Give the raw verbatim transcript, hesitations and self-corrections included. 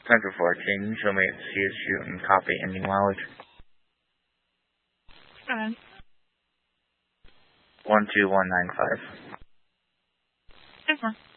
Center four, can you show me C S U and copy ending mileage? Alright. one two one nine five. Yes, ma'am.